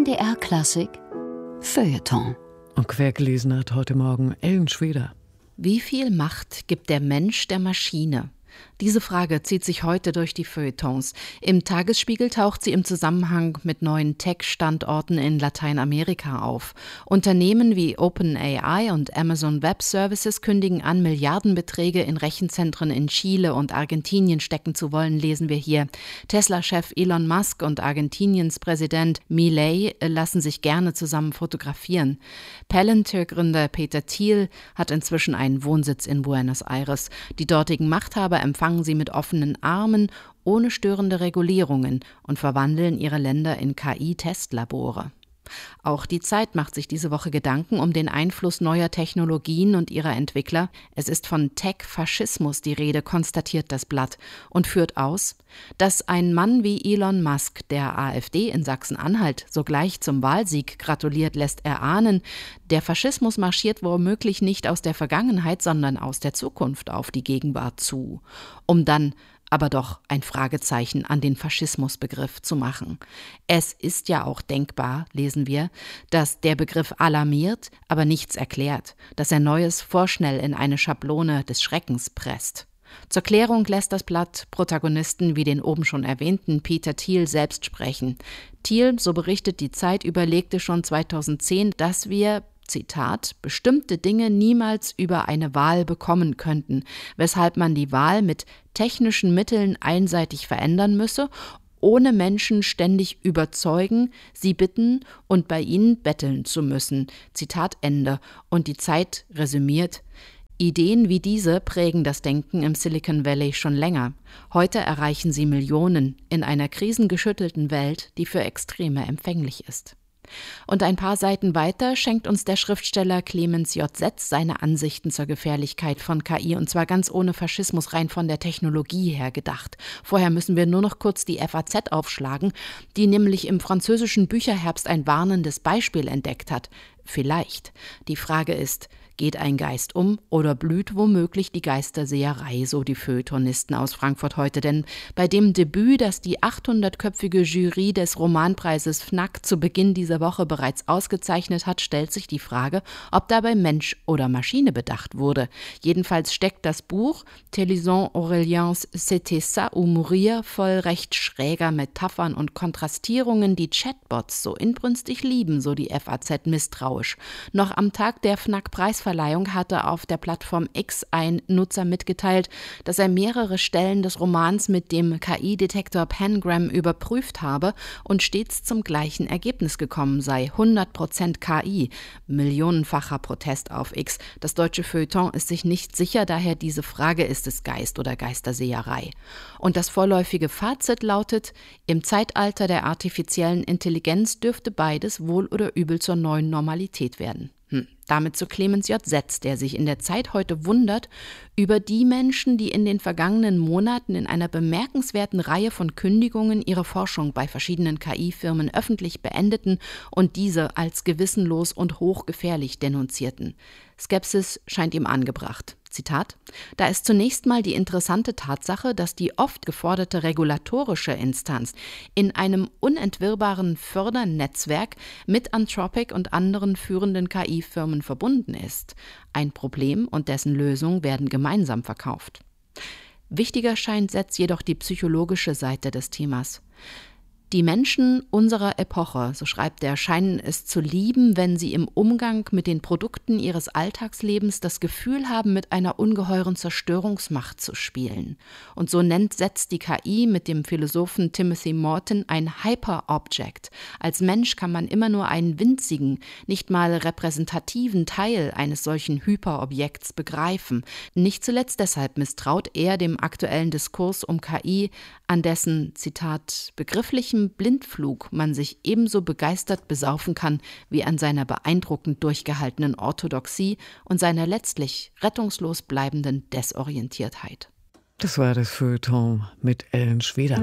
MDR Klassik Feuilleton. Und quergelesen hat heute Morgen Ellen Schweder. Wie viel Macht gibt der Mensch der Maschine? Diese Frage zieht sich heute durch die Feuilletons. Im Tagesspiegel taucht sie im Zusammenhang mit neuen Tech-Standorten in Lateinamerika auf. Unternehmen wie OpenAI und Amazon Web Services kündigen an, Milliardenbeträge in Rechenzentren in Chile und Argentinien stecken zu wollen, lesen wir hier. Tesla-Chef Elon Musk und Argentiniens Präsident Milei lassen sich gerne zusammen fotografieren. Palantir-Gründer Peter Thiel hat inzwischen einen Wohnsitz in Buenos Aires. Die dortigen Machthaber empfangen sie mit offenen Armen, ohne störende Regulierungen und verwandeln ihre Länder in KI-Testlabore. Auch die Zeit macht sich diese Woche Gedanken um den Einfluss neuer Technologien und ihrer Entwickler. Es ist von Tech-Faschismus die Rede, konstatiert das Blatt, und führt aus, dass ein Mann wie Elon Musk der AfD in Sachsen-Anhalt sogleich zum Wahlsieg gratuliert, lässt erahnen, der Faschismus marschiert womöglich nicht aus der Vergangenheit, sondern aus der Zukunft auf die Gegenwart zu, um dann aber doch ein Fragezeichen an den Faschismusbegriff zu machen. Es ist ja auch denkbar, lesen wir, dass der Begriff alarmiert, aber nichts erklärt, dass er Neues vorschnell in eine Schablone des Schreckens presst. Zur Klärung lässt das Blatt Protagonisten wie den oben schon erwähnten Peter Thiel selbst sprechen. Thiel, so berichtet die Zeit, überlegte schon 2010, dass wir, Zitat, bestimmte Dinge niemals über eine Wahl bekommen könnten, weshalb man die Wahl mit technischen Mitteln einseitig verändern müsse, ohne Menschen ständig überzeugen, sie bitten und bei ihnen betteln zu müssen. Zitat Ende. Und die Zeit resümiert: Ideen wie diese prägen das Denken im Silicon Valley schon länger. Heute erreichen sie Millionen in einer krisengeschüttelten Welt, die für Extreme empfänglich ist. Und ein paar Seiten weiter schenkt uns der Schriftsteller Clemens J. Setz seine Ansichten zur Gefährlichkeit von KI, und zwar ganz ohne Faschismus, rein von der Technologie her gedacht. Vorher müssen wir nur noch kurz die FAZ aufschlagen, die nämlich im französischen Bücherherbst ein warnendes Beispiel entdeckt hat. Vielleicht. Die Frage ist, geht ein Geist um oder blüht womöglich die Geisterseherei, so die Feuilletonisten aus Frankfurt heute. Denn bei dem Debüt, das die 800-köpfige Jury des Romanpreises Fnac zu Beginn dieser Woche bereits ausgezeichnet hat, stellt sich die Frage, ob dabei Mensch oder Maschine bedacht wurde. Jedenfalls steckt das Buch Téléson Aurelians C'était ça ou mourir voll recht schräger Metaphern und Kontrastierungen, die Chatbots so inbrünstig lieben, so die FAZ misstrauisch. Noch am Tag der Fnac-Preisverleihung hatte auf der Plattform X ein Nutzer mitgeteilt, dass er mehrere Stellen des Romans mit dem KI-Detektor Pangram überprüft habe und stets zum gleichen Ergebnis gekommen sei: 100% KI. Millionenfacher Protest auf X. Das deutsche Feuilleton ist sich nicht sicher, daher diese Frage: Ist es Geist oder Geisterseherei? Und das vorläufige Fazit lautet: Im Zeitalter der artifiziellen Intelligenz dürfte beides wohl oder übel zur neuen Normalität werden. Damit zu Clemens J. Setz, der sich in der Zeit heute wundert über die Menschen, die in den vergangenen Monaten in einer bemerkenswerten Reihe von Kündigungen ihre Forschung bei verschiedenen KI-Firmen öffentlich beendeten und diese als gewissenlos und hochgefährlich denunzierten. Skepsis scheint ihm angebracht. Zitat: Da ist zunächst mal die interessante Tatsache, dass die oft geforderte regulatorische Instanz in einem unentwirrbaren Fördernetzwerk mit Anthropic und anderen führenden KI-Firmen verbunden ist. Ein Problem und dessen Lösung werden gemeinsam verkauft. Wichtiger scheint Setz jedoch die psychologische Seite des Themas. Die Menschen unserer Epoche, so schreibt er, scheinen es zu lieben, wenn sie im Umgang mit den Produkten ihres Alltagslebens das Gefühl haben, mit einer ungeheuren Zerstörungsmacht zu spielen. Und so nennt Setz die KI mit dem Philosophen Timothy Morton ein Hyperobject. Als Mensch kann man immer nur einen winzigen, nicht mal repräsentativen Teil eines solchen Hyperobjekts begreifen. Nicht zuletzt deshalb misstraut er dem aktuellen Diskurs um KI, an dessen, Zitat, begrifflichem Blindflug man sich ebenso begeistert besaufen kann wie an seiner beeindruckend durchgehaltenen Orthodoxie und seiner letztlich rettungslos bleibenden Desorientiertheit. Das war das Feuilleton mit Ellen Schweder.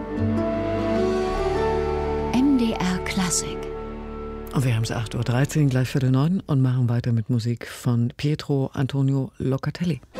MDR Klassik. Und wir haben es 8:13 Uhr, gleich 8:45 und machen weiter mit Musik von Pietro Antonio Locatelli.